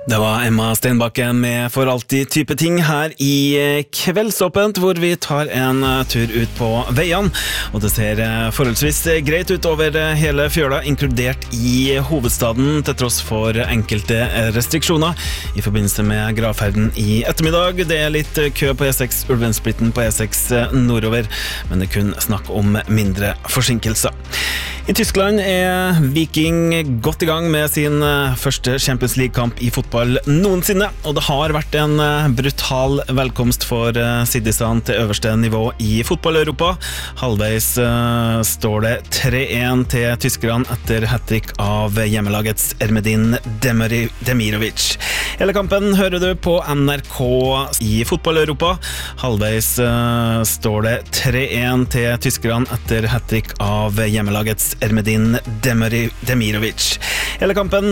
Det var Emma Stenbakken med For alltid type ting her i Kveldsåpent, hvor vi tar en tur ut på veiene, og det ser forholdsvis greit ut over hele fjøla, inkludert i hovedstaden, til tross for enkelte restriksjoner i forbindelse med gravferden i ettermiddag. Det er litt kø på E6 Ulvensplitten på E6 nordover, men det kun snakk om mindre forsinkelser. I Tyskland er Viking godt i gang med sin første Champions League-kamp i fotball noensinne, og det har vært en brutal velkomst for Siddisene til øverste nivå i fotball-Europa. Halvveis står det 3-1 til tyskerne etter hat-trick av hjemmelagets Ermedin Demirovic. Hele kampen hører du på NRK i fotball-Europa. Halvveis står det 3-1 til tyskerne etter hat-trick av hjemmelagets Ermedin Demirovic. Hele kampen